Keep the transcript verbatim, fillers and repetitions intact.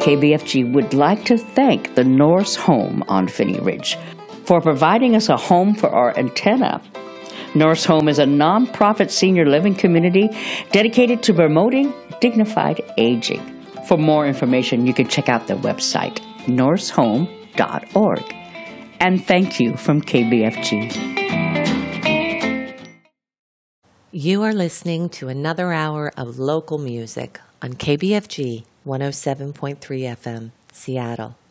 K B F G would like to thank the Norse Home on Phinney Ridge for providing us a home for our antenna. Norse Home is a nonprofit senior living community dedicated to promoting dignified aging. For more information, you can check out their website, norse home dot org. And thank you from K B F G. You are listening to another hour of local music on K B F G one oh seven point three F M, Seattle.